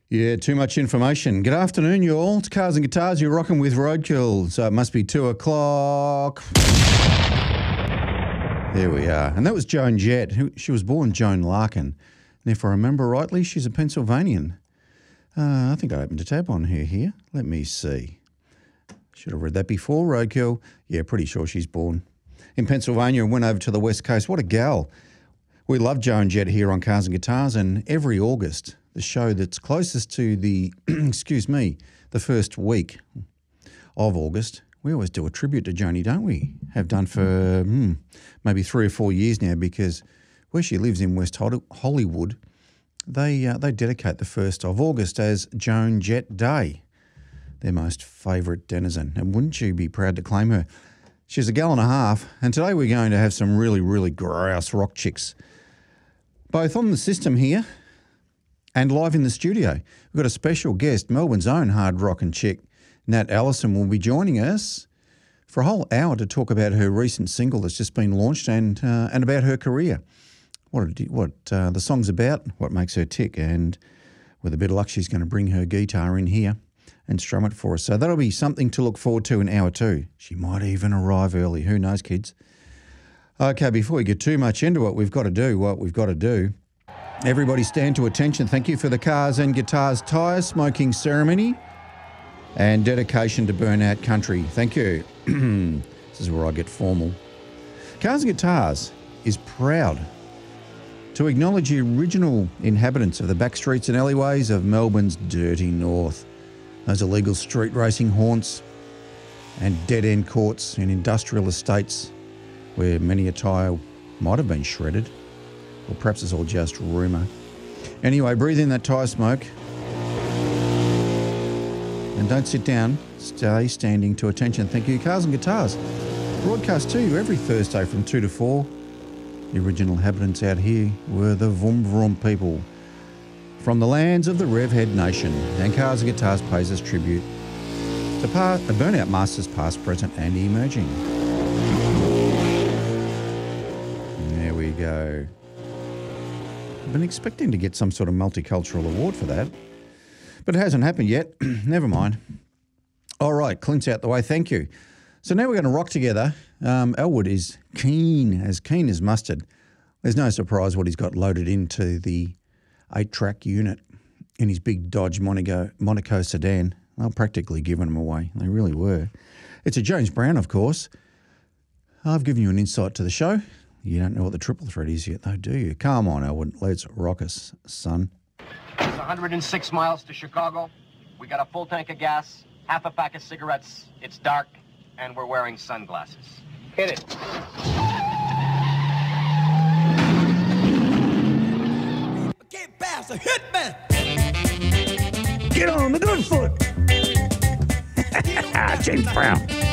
Yeah, too much information. Good afternoon, you all. It's Cars and Guitars. You're rocking with Roadkill. So it must be 2 o'clock. There we are. And that was Joan Jett. She was born Joan Larkin. And if I remember rightly, she's a Pennsylvanian. I think I opened a tab on her here. Let me see. Should have read that before, Roadkill. Yeah, pretty sure she's born in Pennsylvania and went over to the West Coast. What a gal. We love Joan Jett here on Cars and Guitars, and every August, the show that's closest to the, the first week of August, we always do a tribute to Joni, don't we? Have done for maybe 3 or 4 years now, because where she lives in West Hollywood, they dedicate the 1st of August as Joan Jett Day, their most favourite denizen. And wouldn't you be proud to claim her? She's a gal and a half, and today we're going to have some really, really grouse rock chicks, both on the system here and live in the studio. We've got a special guest, Melbourne's own hard rockin' chick, Nat Allison, will be joining us for a whole hour to talk about her recent single that's just been launched and about her career, what the song's about, what makes her tick, and with a bit of luck, she's going to bring her guitar in here and strum it for us. So that'll be something to look forward to in hour 2. She might even arrive early. Who knows, kids? Okay, before we get too much into it, we've got to do what we've got to do. Everybody stand to attention. Thank you for the Cars and Guitars tyre smoking ceremony and dedication to Burnout Country. Thank you. This is where I get formal. Cars and Guitars is proud to acknowledge the original inhabitants of the back streets and alleyways of Melbourne's dirty north. Those illegal street racing haunts and dead-end courts in industrial estates where many a tyre might have been shredded, or perhaps it's all just rumour. Anyway, breathe in that tyre smoke and don't sit down. Stay standing to attention. Thank you. Cars and Guitars broadcast to you every Thursday from 2 to 4. The original inhabitants out here were the Vroom Vroom people from the lands of the Revhead Nation, and Cars and Guitars pays us tribute to Burnout Masters past, present and emerging. There we go. I've been expecting to get some sort of multicultural award for that, but it hasn't happened yet. Never mind. All right, Clint's out the way. Thank you. So now we're going to rock together. Elwood is keen as mustard. There's no surprise what he's got loaded into the 8-track unit in his big Dodge Monaco sedan. They're practically giving them away. They really were. It's a James Brown, of course. I've given you an insight to the show. You don't know what the triple threat is yet, though, do you? Come on, Elwood. Let's rock us, son. It's 106 miles to Chicago. We got a full tank of gas, half a pack of cigarettes. It's dark, and we're wearing sunglasses. Hit it. Get past a hitman. Get on the good foot. James Brown.